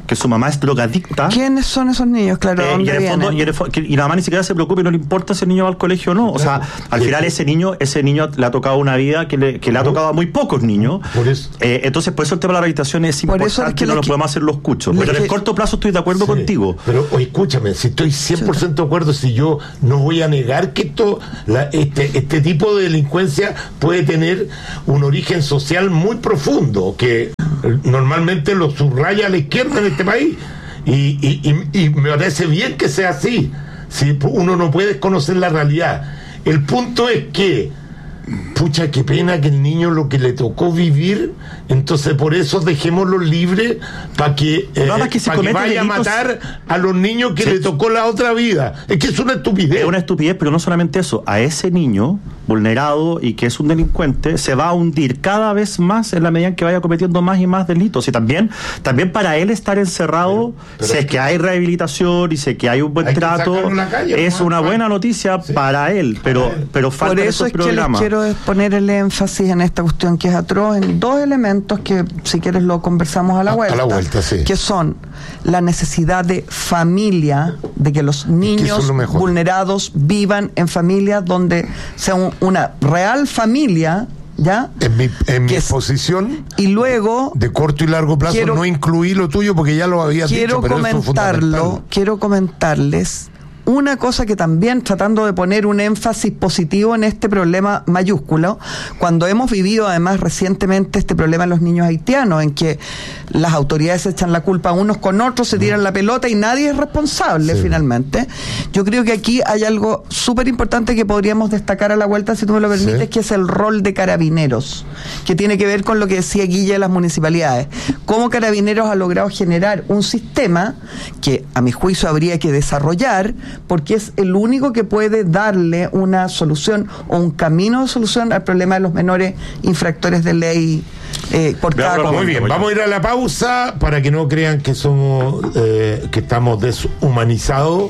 que su mamá es drogadicta. ¿Quiénes son esos niños? Claro, y, ¿dónde en el fondo, vienen? y la mamá ni siquiera se preocupa y no le importa si el niño va al colegio o no. O sea, al final ese niño le ha tocado una vida que le ha tocado a muy pocos niños. Por eso. Entonces, por eso el tema de la rehabilitación es importante, no lo podemos hacer los cuchos. Pero en el corto plazo estoy de acuerdo contigo. Pero oye, escúchame, si estoy 100% de acuerdo, si yo no voy a negar que este tipo de delincuencia puede tener un origen social muy profundo, que normalmente lo subraya a la izquierda en este país. Y me parece bien que sea así. Si uno no puede conocer la realidad. El punto es que, pucha, qué pena que el niño lo que le tocó vivir, entonces por eso dejémoslo libre para que vaya a matar a los niños que le tocó la otra vida. Es que es una estupidez. Es una estupidez, pero no solamente eso. A ese niño vulnerado y que es un delincuente se va a hundir cada vez más en la medida en que vaya cometiendo más y más delitos. Y también para él estar encerrado, pero si es que hay rehabilitación y si es que hay un buen trato, es una buena noticia para él, pero faltan esos programas. Por eso es que les quiero poner el énfasis en esta cuestión que es atroz, en dos elementos que si quieres lo conversamos a la vuelta, sí. Que son la necesidad de familia, de que los niños vulnerados vivan en familias donde sea una real familia, ¿ya? En mi posición, y luego de corto y largo plazo, no incluí lo tuyo porque ya lo habías dicho, pero eso es fundamental. Quiero comentarles una cosa que también, tratando de poner un énfasis positivo en este problema mayúsculo, cuando hemos vivido además recientemente este problema en los niños haitianos, en que las autoridades echan la culpa unos con otros, se tiran la pelota y nadie es responsable finalmente. Yo creo que aquí hay algo súper importante que podríamos destacar a la vuelta, si tú me lo permites, que es el rol de Carabineros, que tiene que ver con lo que decía Guille de las municipalidades. Cómo Carabineros ha logrado generar un sistema que a mi juicio habría que desarrollar, porque es el único que puede darle una solución o un camino de solución al problema de los menores infractores de ley por cada. Muy bien, vamos a ir a la pausa para que no crean que somos que estamos deshumanizados.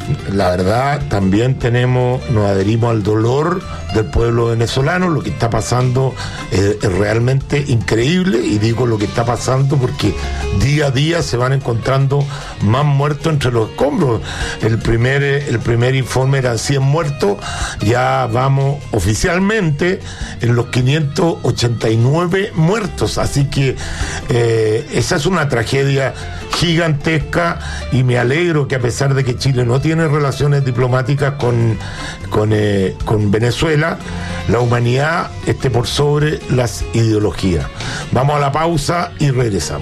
La verdad, también nos adherimos al dolor del pueblo venezolano. Lo que está pasando es realmente increíble, y digo lo que está pasando porque día a día se van encontrando más muertos entre los escombros. El primer informe eran 100 muertos, ya vamos oficialmente en los 589 muertos, así que esa es una tragedia gigantesca, y me alegro que, a pesar de que Chile no tiene relaciones diplomáticas con Venezuela, la humanidad esté por sobre las ideologías. Vamos a la pausa y regresamos.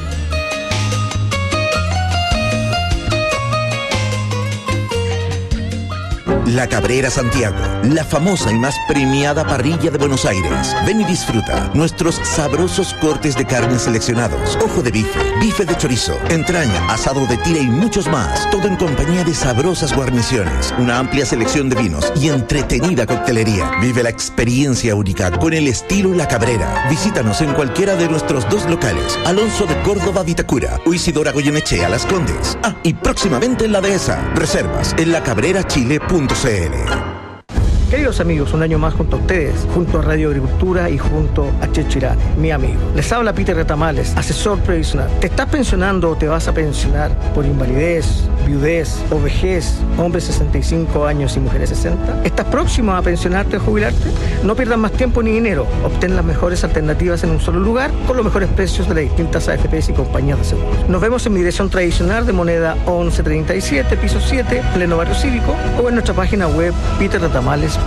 La Cabrera Santiago, la famosa y más premiada parrilla de Buenos Aires. Ven y disfruta nuestros sabrosos cortes de carne seleccionados, ojo de bife, bife de chorizo, entraña, asado de tira y muchos más. Todo en compañía de sabrosas guarniciones, una amplia selección de vinos y entretenida coctelería. Vive la experiencia única con el estilo La Cabrera. Visítanos en cualquiera de nuestros dos locales, Alonso de Córdoba, Vitacura, o Isidora Goyenechea, Las Condes. Y próximamente en La Dehesa. Reservas en lacabrerachile.cl. Queridos amigos, un año más junto a ustedes, junto a Radio Agricultura y junto a Checho Irane, mi amigo. Les habla Peter Retamales, asesor previsional. ¿Te estás pensionando o te vas a pensionar por invalidez, viudez o vejez, hombres 65 años y mujeres 60? ¿Estás próximo a pensionarte o jubilarte? No pierdas más tiempo ni dinero. Obtén las mejores alternativas en un solo lugar, con los mejores precios de las distintas AFPs y compañías de seguros. Nos vemos en mi dirección tradicional de Moneda 1137, piso 7, pleno barrio cívico, o en nuestra página web peterretamales.cl.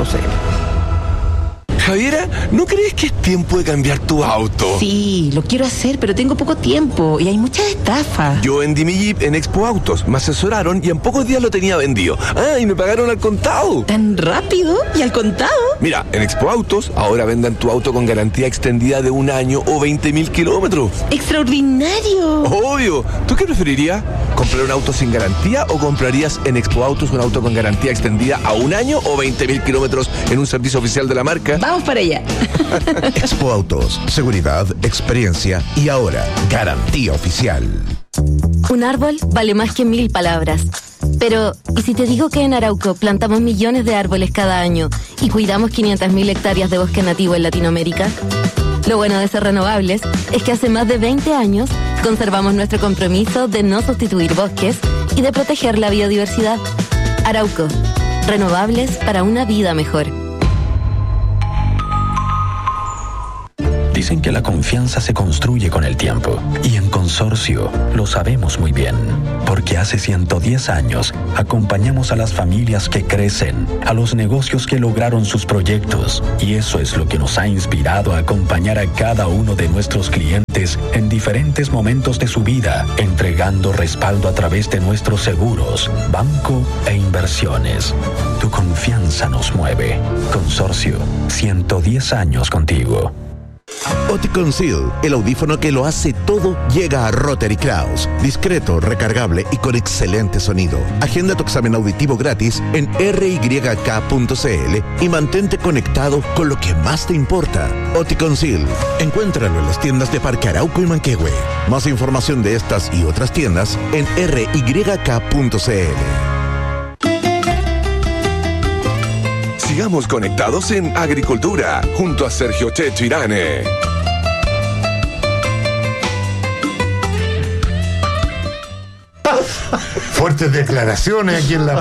Javiera, ¿no crees que es tiempo de cambiar tu auto? Sí, lo quiero hacer, pero tengo poco tiempo y hay muchas estafas. Yo vendí mi Jeep en Expo Autos, me asesoraron y en pocos días lo tenía vendido. Y me pagaron al contado. ¿Tan rápido? ¿Y al contado? Mira, en Expo Autos ahora vendan tu auto con garantía extendida de 1 año o 20.000 kilómetros. ¡Extraordinario! Obvio. ¿Tú qué preferirías? ¿Comprar un auto sin garantía o comprarías en Expo Autos un auto con garantía extendida a 1 año o 20.000 kilómetros en un servicio oficial de la marca? Vamos para allá. Expo Autos, seguridad, experiencia y ahora garantía oficial. Un árbol vale más que 1000 palabras. Pero, ¿y si te digo que en Arauco plantamos millones de árboles cada año y cuidamos 500.000 hectáreas de bosque nativo en Latinoamérica? Lo bueno de ser renovables es que hace más de 20 años conservamos nuestro compromiso de no sustituir bosques y de proteger la biodiversidad. Arauco, renovables para una vida mejor. Dicen que la confianza se construye con el tiempo, y en Consorcio lo sabemos muy bien, porque hace 110 años acompañamos a las familias que crecen, a los negocios que lograron sus proyectos, y eso es lo que nos ha inspirado a acompañar a cada uno de nuestros clientes en diferentes momentos de su vida, entregando respaldo a través de nuestros seguros, banco e inversiones. Tu confianza nos mueve. Consorcio, 110 años contigo. Oticon Seal, el audífono que lo hace todo, llega a Rotary Kraus. Discreto, recargable y con excelente sonido. Agenda tu examen auditivo gratis en ryk.cl y mantente conectado con lo que más te importa. Oticon Seal, encuéntralo en las tiendas de Parque Arauco y Manquehue. Más información de estas y otras tiendas en ryk.cl. Sigamos conectados en Agricultura, junto a Sergio Checho Irane. Fuertes declaraciones aquí en la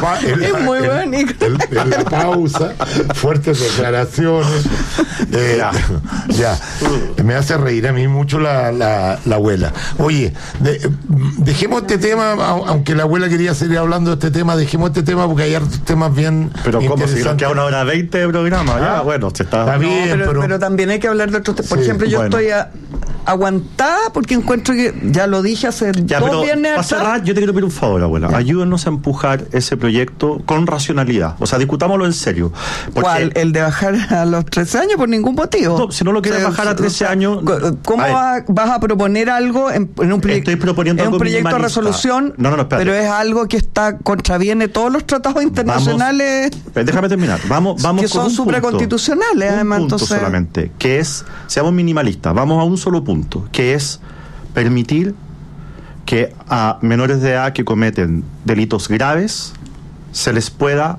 pausa. Fuertes declaraciones. Ya. Me hace reír a mí mucho la abuela. Oye, dejemos este tema, aunque la abuela quería seguir hablando de este tema, dejemos este tema porque hay otros temas bien. Pero como si nos queda 1:20 de programa, ya, bueno, está bien. Pero también hay que hablar de otros temas. Por ejemplo, yo estoy aguantada porque encuentro que, ya lo dije hace 2 viernes atrás. Para cerrar, yo te quiero pedir un favor, abuela. Ayúdenos a empujar ese proyecto con racionalidad. O sea, discutámoslo en serio. ¿Cuál? ¿El de bajar a los 13 años? Por ningún motivo. No, si no lo quieres bajar a 13 años... ¿Cómo vas a proponer algo en un proyecto? Estoy proponiendo en un algo proyecto de resolución, espérate. pero es algo que contraviene todos los tratados internacionales. Déjame terminar. Vamos que son supraconstitucionales, además. Un punto solamente, que es, seamos minimalistas, vamos a un solo punto, que es permitir que a menores de edad que cometen delitos graves se les pueda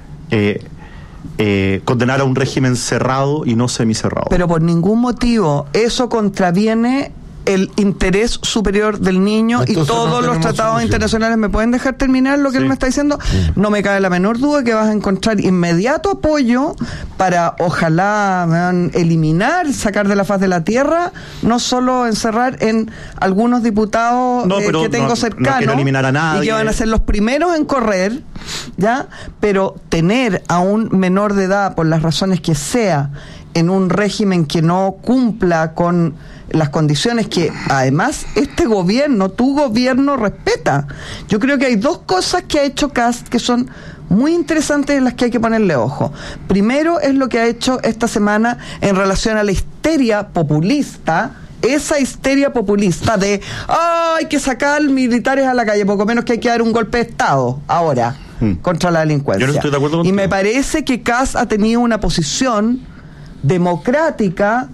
condenar a un régimen cerrado y no semicerrado. Pero por ningún motivo eso contraviene el interés superior del niño. Entonces, y todos los tratados internacionales. ¿Me pueden dejar terminar lo que él me está diciendo? No me cabe la menor duda que vas a encontrar inmediato apoyo para, ojalá, eliminar, sacar de la faz de la tierra, no solo encerrar en algunos diputados que tengo cercanos, no eliminar a nadie, y que van a ser los primeros en correr, ¿ya? Pero tener a un menor de edad, por las razones que sea, en un régimen que no cumpla con las condiciones que además tu gobierno respeta. Yo creo que hay 2 cosas que ha hecho Kast que son muy interesantes, en las que hay que ponerle ojo. Primero es lo que ha hecho esta semana en relación a la histeria populista. Esa histeria populista de hay que sacar militares a la calle, poco menos que hay que dar un golpe de Estado ahora contra la delincuencia. Yo no estoy de acuerdo contigo. Y me parece que Kast ha tenido una posición democrática,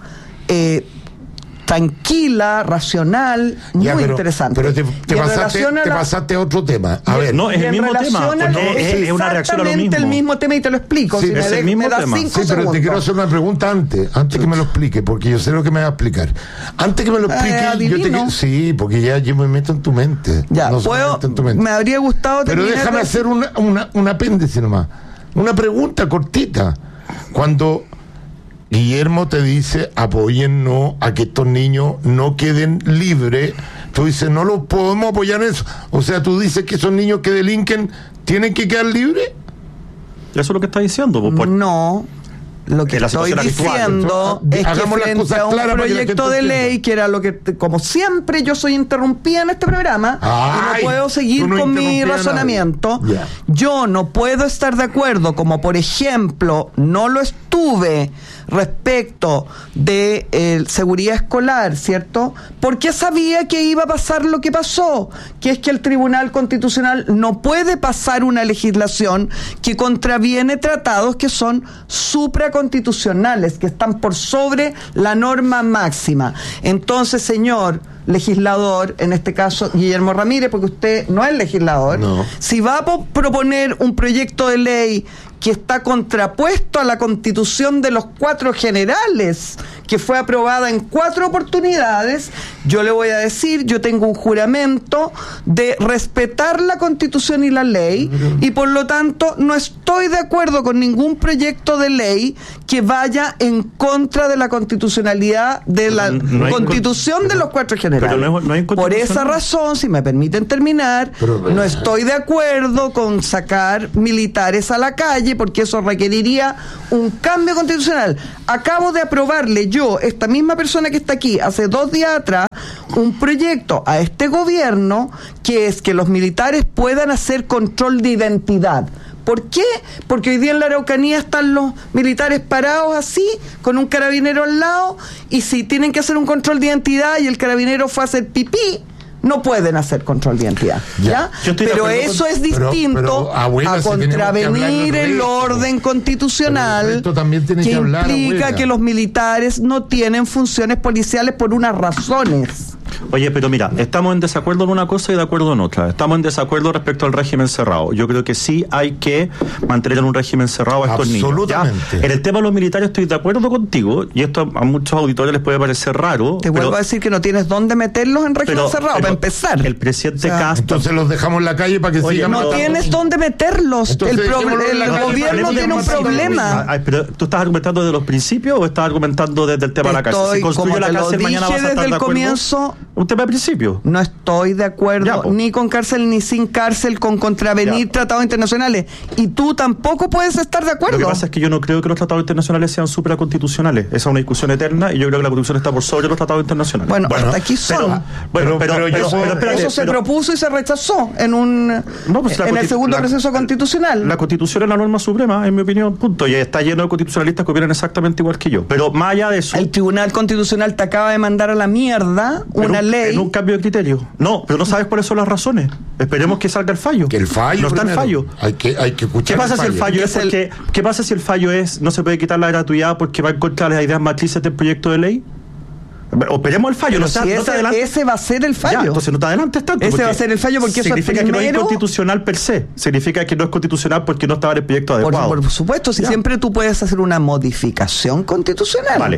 tranquila, racional, muy interesante. Pero te pasaste a otro tema. A ver, no, es el mismo tema. Es una reacción a lo mismo. El mismo tema, y te lo explico. Sí, es el mismo tema. Sí, pero te quiero hacer una pregunta antes que me lo explique, porque yo sé lo que me va a explicar. Antes que me lo explique, sí, porque ya yo me meto en tu mente. Ya, me habría gustado pero déjame hacer un apéndice nomás. Una pregunta cortita. Cuando Guillermo te dice apóyennos a que estos niños no queden libres, tú dices no lo podemos apoyar en eso. O sea, tú dices que esos niños que delinquen tienen que quedar libres. Eso es lo que está diciendo. No. Lo que estoy diciendo es que frente a un proyecto de ley, que era lo que, como siempre, yo soy interrumpida en este programa, y no puedo seguir con mi razonamiento. Yo no puedo estar de acuerdo, como por ejemplo, no lo estuve respecto de seguridad escolar, ¿cierto? Porque sabía que iba a pasar lo que pasó, que es que el Tribunal Constitucional no puede pasar una legislación que contraviene tratados que son supraconstitucionales, que están por sobre la norma máxima. Entonces, señor legislador, en este caso Guillermo Ramírez, porque usted no es legislador, si va a proponer un proyecto de ley que está contrapuesto a la Constitución de los 4 generales, que fue aprobada en 4 oportunidades, yo le voy a decir, yo tengo un juramento de respetar la Constitución y la ley, y por lo tanto no estoy de acuerdo con ningún proyecto de ley que vaya en contra de la constitucionalidad de la Constitución de los 4 generales. Por esa razón, si me permiten terminar, no estoy de acuerdo con sacar militares a la calle, porque eso requeriría un cambio constitucional. Acabo de aprobarle yo, esta misma persona que está aquí, hace 2 días atrás, un proyecto a este gobierno que es que los militares puedan hacer control de identidad. ¿Por qué? Porque hoy día en la Araucanía están los militares parados así, con un carabinero al lado, y si tienen que hacer un control de identidad y el carabinero fue a hacer pipí, no pueden hacer control de identidad, ¿ya? Pero eso es distinto a contravenir el orden constitucional que implica que los militares no tienen funciones policiales por unas razones. Oye, pero mira, estamos en desacuerdo en una cosa y de acuerdo en otra. Estamos en desacuerdo respecto al régimen cerrado. Yo creo que sí hay que mantener en un régimen cerrado a estos niños. Absolutamente. En el tema de los militares estoy de acuerdo contigo, y esto a muchos auditores les puede parecer raro. Te vuelvo a decir que no tienes dónde meterlos en régimen cerrado, para empezar. El presidente Castro... Entonces los dejamos en la calle para que sigan... No tienes dónde meterlos. El gobierno tiene un problema. Pero ¿tú estás argumentando desde los principios o estás argumentando desde el tema de la cárcel? Si construyo la cárcel, mañana vas a estar de acuerdo. Un tema de principio. No estoy de acuerdo ni con cárcel ni sin cárcel, con contravenir tratados internacionales. Y tú tampoco puedes estar de acuerdo. Lo que pasa es que yo no creo que los tratados internacionales sean supraconstitucionales. Esa es una discusión eterna, y yo creo que la Constitución está por sobre los tratados internacionales. Bueno, hasta aquí son. Pero eso se propuso y se rechazó en el segundo proceso constitucional. La Constitución es la norma suprema, en mi opinión, punto. Y está lleno de constitucionalistas que opinan exactamente igual que yo. Pero más allá de eso... El Tribunal Constitucional te acaba de mandar a la mierda una ley... En un cambio de criterio. No, pero no sabes cuáles son las razones. Esperemos que salga el fallo. Que el fallo. No está el fallo. Hay que escuchar. ¿Qué pasa si el fallo es porque... ¿Qué pasa si el fallo es no se puede quitar la gratuidad porque va en contra de las ideas matrices del proyecto de ley? Esperemos el fallo. Pero si ese va a ser el fallo. Ya, entonces no te adelantes tanto. Ese va a ser el fallo porque eso significa que no es inconstitucional per se. Significa que no es constitucional porque no estaba en el proyecto adecuado. Por supuesto, si siempre tú puedes hacer una modificación constitucional. Vale.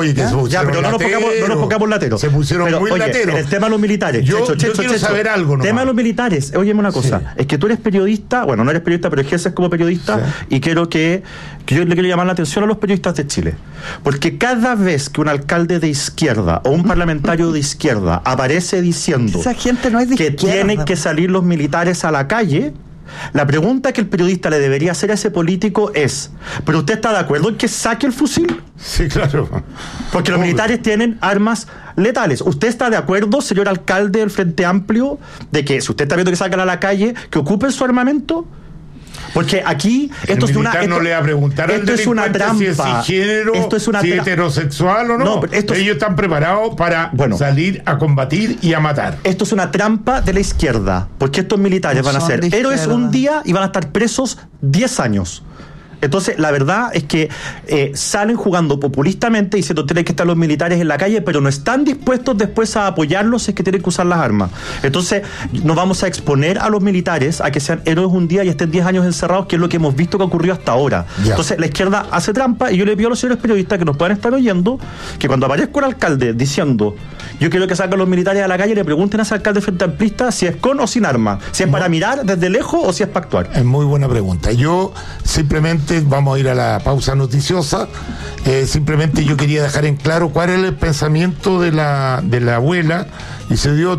Pero no nos pongamos lateros. Se pusieron muy lateros. El tema de los militares. Yo quiero saber algo. El tema de los militares. Óyeme una cosa. Es que tú eres periodista, bueno, no eres periodista, pero ejerces como periodista, y quiero que yo le quiero llamar la atención a los periodistas de Chile. Porque cada vez que un alcalde de izquierda o un parlamentario de izquierda aparece diciendo esa gente no es de que izquierda, tienen que salir los militares a la calle, la pregunta que el periodista le debería hacer a ese político es: ¿pero usted está de acuerdo en que saque el fusil? Sí, claro. Porque los militares tienen armas letales. ¿Usted está de acuerdo, señor alcalde del Frente Amplio, de que si usted está viendo que salgan a la calle, que ocupen su armamento? Porque aquí esto es una no le va a preguntar al delincuente si es género, si es heterosexual o no. Ellos están preparados para salir a combatir y a matar. Esto es una trampa de la izquierda, porque estos militares van a ser héroes un día y van a estar presos 10 años. Entonces, la verdad es que salen jugando populistamente diciendo que tienen que estar los militares en la calle, pero no están dispuestos después a apoyarlos si es que tienen que usar las armas. Entonces, nos vamos a exponer a los militares a que sean héroes un día y estén 10 años encerrados, que es lo que hemos visto que ocurrió hasta ahora. Ya. Entonces, la izquierda hace trampa, y yo le pido a los señores periodistas que nos puedan estar oyendo que cuando aparezca un alcalde diciendo yo quiero que salgan los militares a la calle, le pregunten a ese alcalde frente amplista si es con o sin armas, si es para mirar desde lejos o si es para actuar. Es muy buena pregunta. Yo simplemente, vamos a ir a la pausa noticiosa, simplemente yo quería dejar en claro cuál era el pensamiento de la abuela, y se dio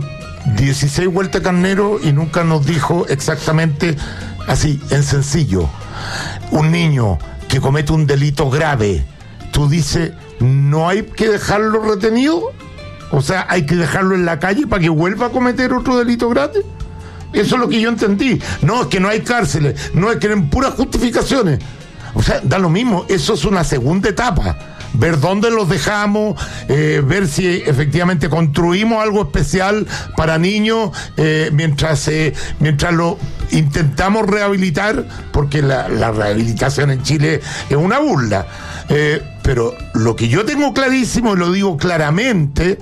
16 vueltas carnero y nunca nos dijo exactamente así, en sencillo. Un niño que comete un delito grave, tú dices, ¿no hay que dejarlo retenido? O sea, ¿hay que dejarlo en la calle para que vuelva a cometer otro delito grave? Eso es lo que yo entendí. No, es que no hay cárceles, no, es que en puras justificaciones. O sea, da lo mismo, eso es una segunda etapa. Ver dónde los dejamos, ver si efectivamente construimos algo especial para niños mientras lo intentamos rehabilitar, porque la rehabilitación en Chile es una burla. Pero lo que yo tengo clarísimo, y lo digo claramente,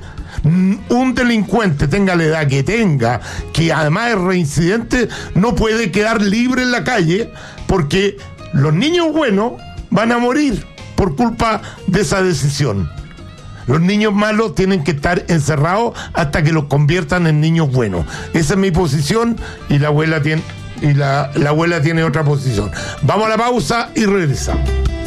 un delincuente, tenga la edad que tenga, que además es reincidente, no puede quedar libre en la calle, porque los niños buenos van a morir por culpa de esa decisión. Los niños malos tienen que estar encerrados hasta que los conviertan en niños buenos. Esa es mi posición y la abuela tiene otra posición. Vamos a la pausa y regresamos.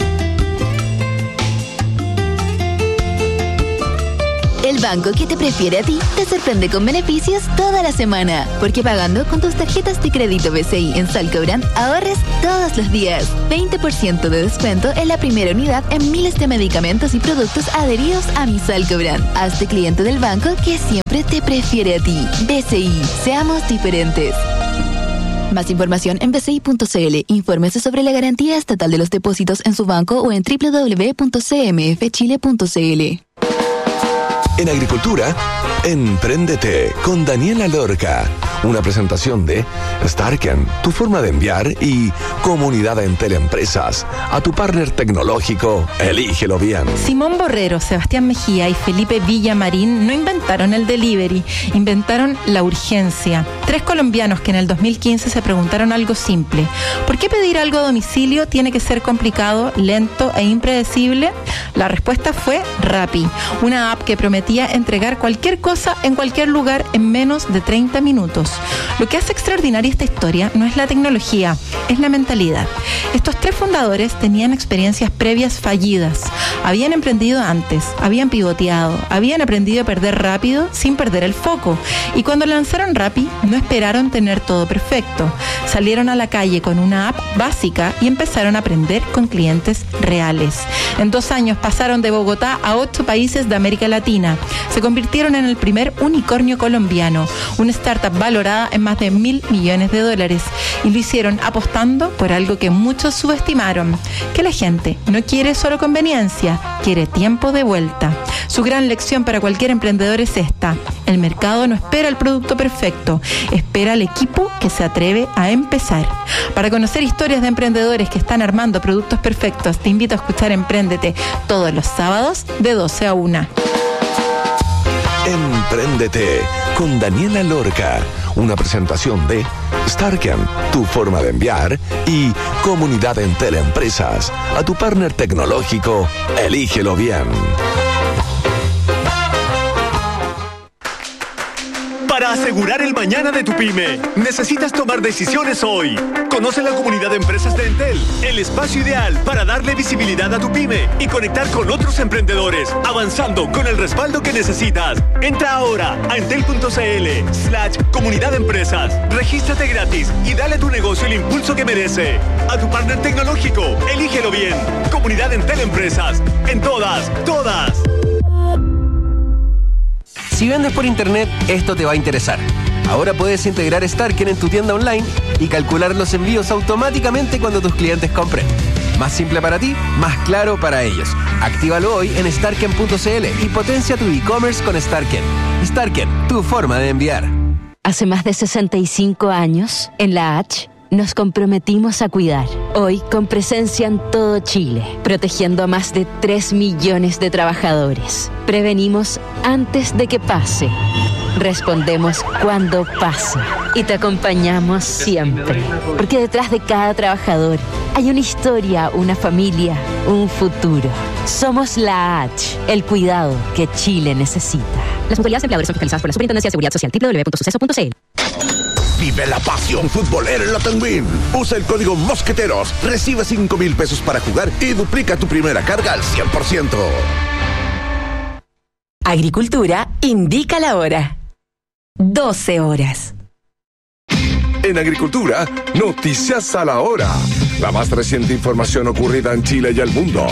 El banco que te prefiere a ti te sorprende con beneficios toda la semana. Porque pagando con tus tarjetas de crédito BCI en Salcobrand, ahorres todos los días. 20% de descuento en la primera unidad en miles de medicamentos y productos adheridos a mi Salcobrand. Hazte cliente del banco que siempre te prefiere a ti. BCI, seamos diferentes. Más información en bci.cl. Infórmese sobre la garantía estatal de los depósitos en su banco o en www.cmfchile.cl. En Agricultura, Empréndete con Daniela Lorca. Una presentación de Starken, tu forma de enviar, y Comunidad Entel Empresas. A tu partner tecnológico, elígelo bien. Simón Borrero, Sebastián Mejía y Felipe Villamarín no inventaron el delivery, inventaron la urgencia. 3 colombianos que en el 2015 se preguntaron algo simple: ¿por qué pedir algo a domicilio tiene que ser complicado, lento e impredecible? La respuesta fue Rappi, una app que prometía entregar cualquier cosa en cualquier lugar en menos de 30 minutos. Lo que hace extraordinaria esta historia no es la tecnología, es la mentalidad. Estos 3 fundadores tenían experiencias previas fallidas. Habían emprendido antes, habían pivoteado, habían aprendido a perder rápido sin perder el foco. Y cuando lanzaron Rappi, no esperaron tener todo perfecto. Salieron a la calle con una app básica y empezaron a aprender con clientes reales. En 2 años pasaron de Bogotá a 8 países de América Latina. Se convirtieron en el primer unicornio colombiano, una startup valorada en más de $1.000 millones. Y lo hicieron apostando por algo que muchos subestimaron: que la gente no quiere solo conveniencia, quiere tiempo de vuelta. Su gran lección para cualquier emprendedor es esta: el mercado no espera el producto perfecto, espera al equipo que se atreve a empezar. Para conocer historias de emprendedores que están armando productos perfectos, te invito a escuchar Empréndete todos los sábados de 12 a 1. Empréndete con Daniela Lorca. Una presentación de Starken, tu forma de enviar, y Comunidad Entel Empresas. A tu partner tecnológico, elígelo bien. Para asegurar el mañana de tu pyme, necesitas tomar decisiones hoy. Conoce la comunidad de empresas de Entel, el espacio ideal para darle visibilidad a tu pyme y conectar con otros emprendedores, avanzando con el respaldo que necesitas. Entra ahora a entel.cl/comunidad empresas. Regístrate gratis y dale a tu negocio el impulso que merece. A tu partner tecnológico, elígelo bien. Comunidad Entel Empresas. En todas. Si vendes por internet, esto te va a interesar. Ahora puedes integrar Starken en tu tienda online y calcular los envíos automáticamente cuando tus clientes compren. Más simple para ti, más claro para ellos. Actívalo hoy en starken.cl y potencia tu e-commerce con Starken. Starken, tu forma de enviar. Hace más de 65 años, en la H, nos comprometimos a cuidar. Hoy, con presencia en todo Chile, protegiendo a más de 3 millones de trabajadores. Prevenimos antes de que pase. Respondemos cuando pasa. Y te acompañamos siempre. Porque detrás de cada trabajador hay una historia, una familia, un futuro. Somos la H, el cuidado que Chile necesita. Las mutualidades de empleadores son fiscalizadas por la Superintendencia de Seguridad Social. www.suceso.cl. Vive la pasión futbolera en la Tenguín. Usa el código Mosqueteros, recibe 5,000 pesos para jugar y duplica tu primera carga al 100%. Agricultura indica la hora. 12 horas. En Agricultura, noticias a la hora. La más reciente información ocurrida en Chile y el mundo.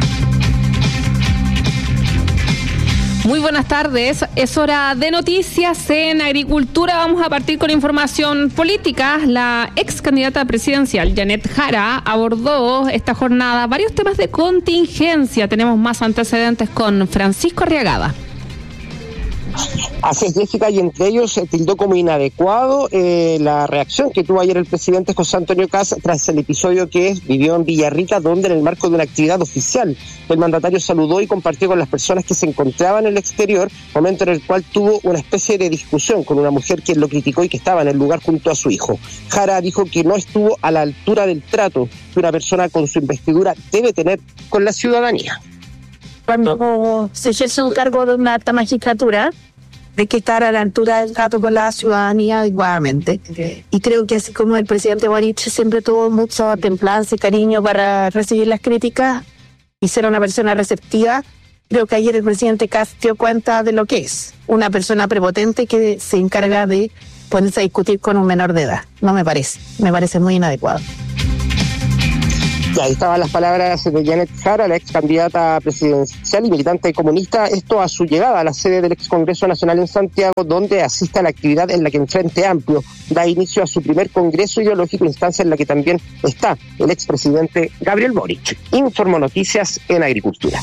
Muy buenas tardes, es hora de noticias en Agricultura. Vamos a partir con información política. La ex candidata presidencial, Janet Jara, abordó esta jornada varios temas de contingencia. Tenemos más antecedentes con Francisco Arriagada. Así es, Jessica, y entre ellos tildó como inadecuado la reacción que tuvo ayer el presidente José Antonio Kast tras el episodio que vivió en Villarrica, donde en el marco de una actividad oficial el mandatario saludó y compartió con las personas que se encontraban en el exterior, momento en el cual tuvo una especie de discusión con una mujer quien lo criticó y que estaba en el lugar junto a su hijo. Jara dijo que no estuvo a la altura del trato que una persona con su investidura debe tener con la ciudadanía. Cuando se ejerce un cargo de una alta magistratura, hay que estar a la altura del trato con la ciudadanía adecuadamente. Y creo que así como el presidente Boric siempre tuvo mucha templanza y cariño para recibir las críticas y ser una persona receptiva, creo que ayer el presidente Kast dio cuenta de lo que es una persona prepotente que se encarga de ponerse a discutir con un menor de edad. No me parece muy inadecuado. Y ahí estaban las palabras de Janet Jara, la ex candidata presidencial y militante comunista, esto a su llegada a la sede del ex Congreso Nacional en Santiago, donde asiste a la actividad en la que el Frente Amplio da inicio a su primer congreso ideológico, instancia en la que también está el expresidente Gabriel Boric. Informo Noticias en Agricultura.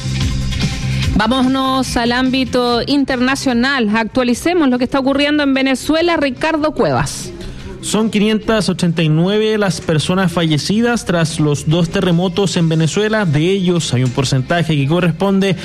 Vámonos al ámbito internacional. Actualicemos lo que está ocurriendo en Venezuela. Ricardo Cuevas. Son 589 las personas fallecidas tras los 2 terremotos en Venezuela. De ellos hay un porcentaje que corresponde